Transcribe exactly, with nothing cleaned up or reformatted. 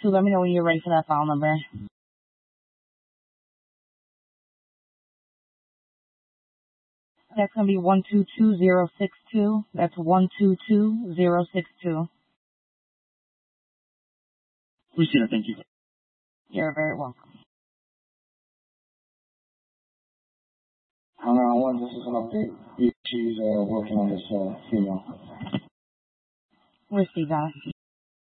two. Let me know when you're ready for that file number. That's going to be one two two zero six two. That's one two two zero six two. Appreciate it. Thank you. You're very welcome. nine nine one, this is an update. She's uh, working on this uh, female. Where's Steve at?